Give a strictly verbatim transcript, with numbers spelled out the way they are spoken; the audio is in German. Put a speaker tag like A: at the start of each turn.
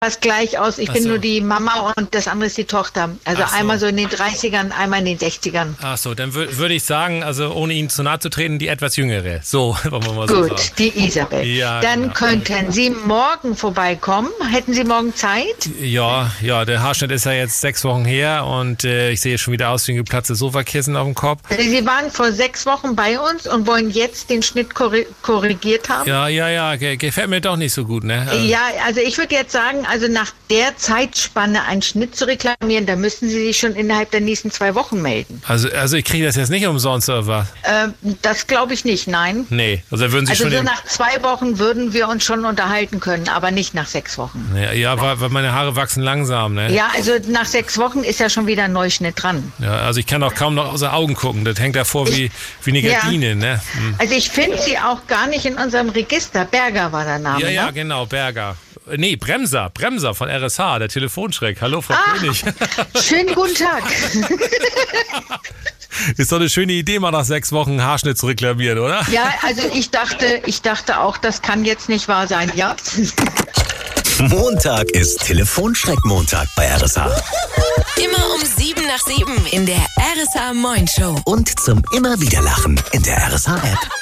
A: fast gleich aus. Ich
B: Ach
A: bin
B: so.
A: nur die Mama und das andere ist die Tochter. Also
B: Ach so.
A: einmal so in den dreißigern, einmal in den sechzigern.
B: Ach so, dann wür- würde ich sagen, also ohne Ihnen zu nahe zu treten, die etwas jüngere. So, wollen wir mal so
A: Gut,
B: sagen.
A: die Isabel.
B: Ja,
A: Dann
B: genau.
A: könnten Sie morgen vorbeikommen. Hätten Sie morgen Zeit?
B: Ja, ja, der Haarschnitt ist ja jetzt sechs Wochen her und äh, ich sehe schon wieder aus wie ein geplatztes Sofakissen auf dem Kopf.
A: Sie waren vor sechs Wochen bei uns und wollen jetzt den Schnitt korri- korrigiert haben.
B: Ja, ja, ja, ge- gefällt mir doch nicht so gut, ne? Also,
A: Ja, also ich würde jetzt sagen, also nach der Zeitspanne einen Schnitt zu reklamieren, da müssten Sie sich schon innerhalb der nächsten zwei Wochen melden.
B: Also, also ich kriege das jetzt nicht umsonst oder was?
A: Ähm, das glaube ich nicht, nein.
B: Nee, also würden Sie
A: Also
B: schon
A: so
B: den,
A: nach zwei Wochen würden wir uns schon unterhalten können, aber nicht nach sechs Wochen.
B: ja, ja, weil, weil meine Haare wachsen langsam, ne?
A: Ja, also nach sechs Wochen ist ja schon wieder ein Neuschnitt dran.
B: Ja, also ich kann auch kaum noch aus den Augen gucken. Das hängt davor wie, wie eine
A: Ja.
B: Gardine, ne? Hm.
A: Also ich finde sie auch gar nicht in unserem Register. Berger war der Name,
B: Ja, ja,
A: ne?
B: genau, Berger. Äh, Nee, Bremser, Bremser von R S H, der Telefonschreck. Hallo, Frau
A: Ach.
B: König.
A: Schönen guten Tag.
B: Ist doch eine schöne Idee, mal nach sechs Wochen einen Haarschnitt zu reklamieren, oder?
A: Ja, also ich dachte, ich dachte auch, das kann jetzt nicht wahr sein, ja?
C: Montag ist Telefonschreck-Montag bei R S H.
D: Immer um sieben nach sieben in der R S H Moin Show.
C: Und zum immer wieder Lachen in der R S H-App.